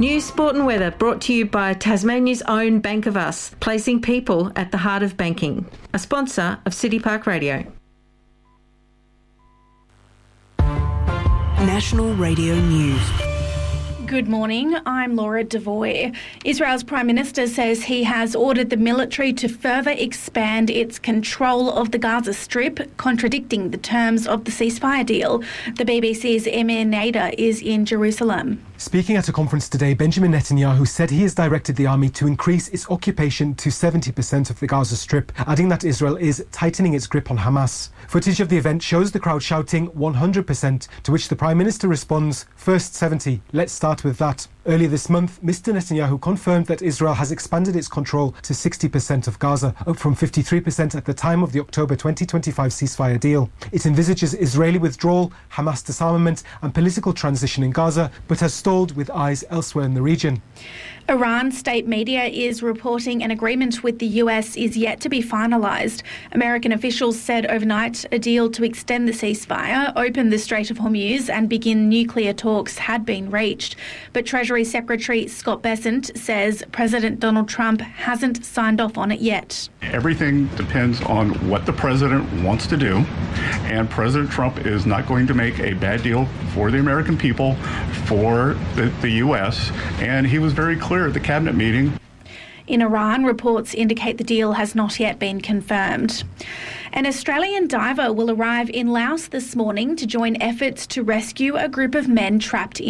News, sport and weather brought to you by Tasmania's own Bank of Us, placing people at the heart of banking. A sponsor of City Park Radio. National Radio News. Good morning, I'm Laura Devoy. Israel's Prime Minister says he has ordered the military to further expand its control of the Gaza Strip, contradicting the terms of the ceasefire deal. The BBC's Emir Nader is in Jerusalem. Speaking at a conference today, Benjamin Netanyahu said he has directed the army to increase its occupation to 70% of the Gaza Strip, adding that Israel is tightening its grip on Hamas. Footage of the event shows the crowd shouting 100%, to which the Prime Minister responds, "First 70, let's start with that." Earlier this month, Mr. Netanyahu confirmed that Israel has expanded its control to 60% of Gaza, up from 53% at the time of the October 2025 ceasefire deal. It envisages Israeli withdrawal, Hamas disarmament and political transition in Gaza, but has stalled with eyes elsewhere in the region. Iran state media is reporting an agreement with the US is yet to be finalised. American officials said overnight a deal to extend the ceasefire, open the Strait of Hormuz and begin nuclear talks had been reached. But Treasury Secretary Scott Bessent says President Donald Trump hasn't signed off on it yet. Everything depends on what the president wants to do, and President Trump is not going to make a bad deal for the American people, for the U.S., and he was very clear at the cabinet meeting. In Iran, reports indicate the deal has not yet been confirmed. An Australian diver will arrive in Laos this morning to join efforts to rescue a group of men trapped in